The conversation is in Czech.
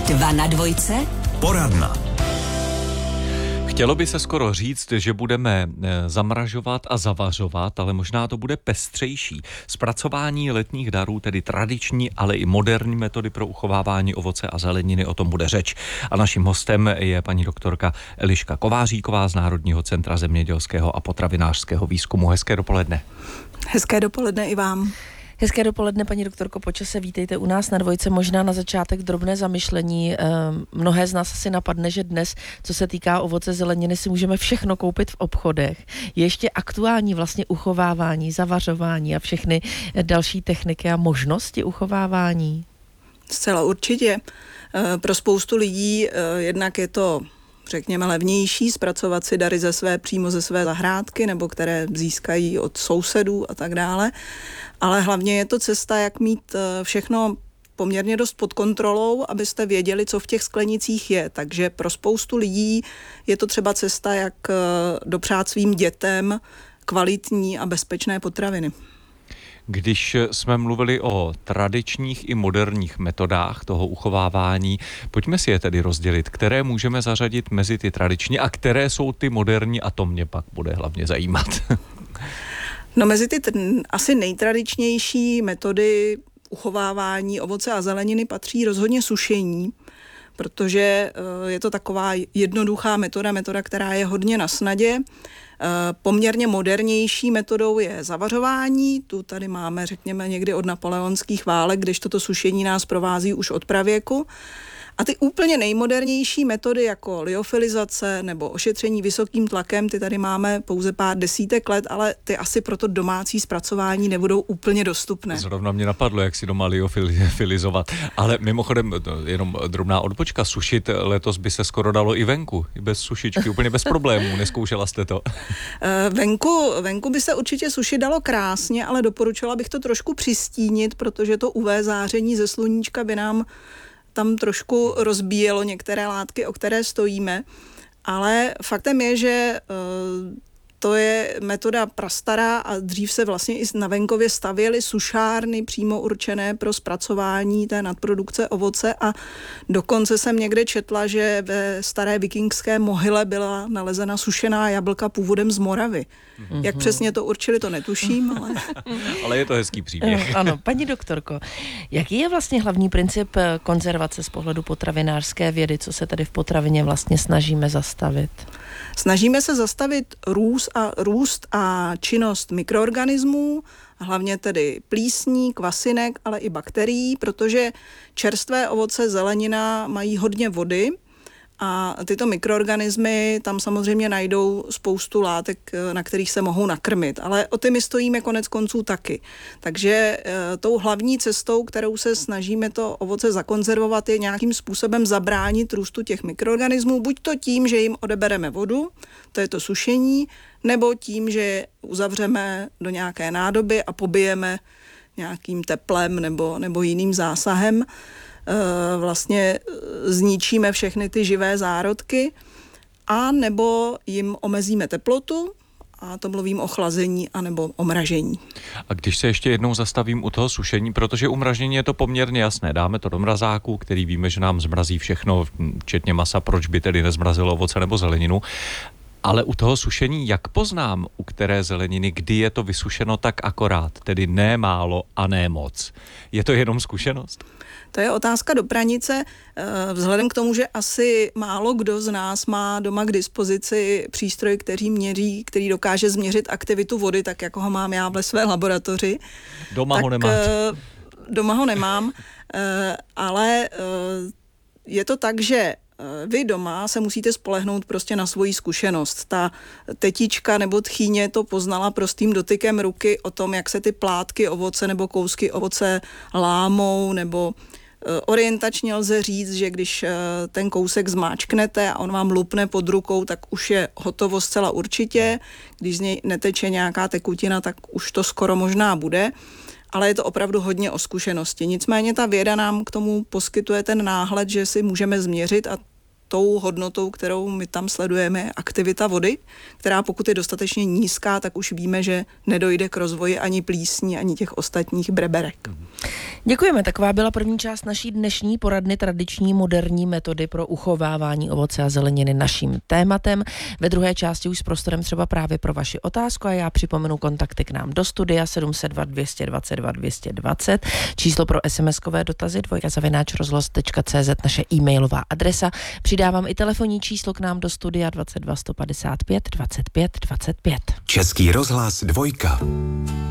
Dva na dvojce. Poradna. Chtělo by se skoro říct, že budeme zamražovat a zavařovat, ale možná to bude pestřejší. Zpracování letních darů, tedy tradiční, ale i moderní metody pro uchovávání ovoce a zeleniny, o tom bude řeč. A naším hostem je paní doktorka Eliška Kováříková z Národního centra zemědělského a potravinářského výzkumu. Hezké dopoledne. Hezké dopoledne i vám. Hezké dopoledne, paní doktorko, po čase vítejte u nás na dvojce. Možná na začátek drobné zamyšlení. Mnohé z nás asi napadne, že dnes, co se týká ovoce, zeleniny, si můžeme všechno koupit v obchodech. Je ještě aktuální vlastně uchovávání, zavařování a všechny další techniky a možnosti uchovávání? Zcela určitě. Pro spoustu lidí jednak je to, řekněme, levnější zpracovat si dary přímo ze své zahrádky, nebo které získají od sousedů a tak dále. Ale hlavně je to cesta, jak mít všechno poměrně dost pod kontrolou, abyste věděli, co v těch sklenicích je. Takže pro spoustu lidí je to třeba cesta, jak dopřát svým dětem kvalitní a bezpečné potraviny. Když jsme mluvili o tradičních i moderních metodách toho uchovávání, pojďme si je tedy rozdělit, které můžeme zařadit mezi ty tradiční a které jsou ty moderní, a to mě pak bude hlavně zajímat. No, mezi ty asi nejtradičnější metody uchovávání ovoce a zeleniny patří rozhodně sušení, protože je to taková jednoduchá metoda, která je hodně na snadě. Poměrně modernější metodou je zavařování, tu tady máme, řekněme, někdy od napoleonských válek, když toto sušení nás provází už od pravěku. A ty úplně nejmodernější metody jako liofilizace nebo ošetření vysokým tlakem, ty tady máme pouze pár desítek let, ale ty asi pro to domácí zpracování nebudou úplně dostupné. Zrovna mě napadlo, jak si doma liofilizovat. Ale mimochodem, jenom drobná odbočka, sušit letos by se skoro dalo i venku, i bez sušičky, úplně bez problémů. Neskoušela jste to? Venku by se určitě sušit dalo krásně, ale doporučila bych to trošku přistínit, protože to UV záření ze sluníčka by nám tam trošku rozbíjelo některé látky, o které stojíme, ale faktem je, že to je metoda prastará a dřív se vlastně i na venkově stavěly sušárny přímo určené pro zpracování té nadprodukce ovoce a dokonce jsem někde četla, že ve staré vikingské mohyle byla nalezena sušená jablka původem z Moravy. Mm-hmm. Jak přesně to určili, to netuším, ale... Ale je to hezký příběh. Ano, paní doktorko, jaký je vlastně hlavní princip konzervace z pohledu potravinářské vědy, co se tady v potravině vlastně snažíme zastavit? Snažíme se zastavit růst a činnost mikroorganismů, hlavně tedy plísní, kvasinek, ale i bakterií, protože čerstvé ovoce, zelenina mají hodně vody a tyto mikroorganismy tam samozřejmě najdou spoustu látek, na kterých se mohou nakrmit, ale o ty my stojíme konec konců taky. Takže tou hlavní cestou, kterou se snažíme to ovoce zakonzervovat, je nějakým způsobem zabránit růstu těch mikroorganismů, buď to tím, že jim odebereme vodu, to je to sušení, nebo tím, že uzavřeme do nějaké nádoby a pobijeme nějakým teplem nebo jiným zásahem. Vlastně zničíme všechny ty živé zárodky a nebo jim omezíme teplotu, a to mluvím o chlazení anebo o mražení. A když se ještě jednou zastavím u toho sušení, protože u mražení je to poměrně jasné, dáme to do mrazáku, který víme, že nám zmrazí všechno, včetně masa, proč by tedy nezmrazilo ovoce nebo zeleninu. Ale u toho sušení, jak poznám, u které zeleniny, kdy je to vysušeno tak akorát, tedy ne málo a ne moc? Je to jenom zkušenost? To je otázka do pranice. Vzhledem k tomu, že asi málo kdo z nás má doma k dispozici přístroj, který dokáže změřit aktivitu vody, tak jako ho mám já ve své laboratoři. Doma ho nemáte? Doma ho nemám, ale je to tak, že vy doma se musíte spolehnout prostě na svoji zkušenost. Ta tetička nebo tchýně to poznala prostým dotykem ruky o tom, jak se ty plátky ovoce nebo kousky ovoce lámou, nebo orientačně lze říct, že když ten kousek zmáčknete a on vám lupne pod rukou, tak už je hotovo zcela určitě. Když z něj neteče nějaká tekutina, tak už to skoro možná bude. Ale je to opravdu hodně o zkušenosti. Nicméně ta věda nám k tomu poskytuje ten náhled, že si můžeme změřit a tou hodnotou, kterou my tam sledujeme, aktivita vody, která pokud je dostatečně nízká, tak už víme, že nedojde k rozvoji ani plísní, ani těch ostatních breberek. Děkujeme, taková byla první část naší dnešní poradny tradiční moderní metody pro uchovávání ovoce a zeleniny naším tématem. Ve druhé části už s prostorem třeba právě pro vaši otázku a já připomenu kontakty k nám do studia 702 222 220, číslo pro SMS-kové dotazy @rozhlas.cz, naše e-mailová adresa. Přidávám i telefonní číslo k nám do studia 22 155 25 25. Český rozhlas 2.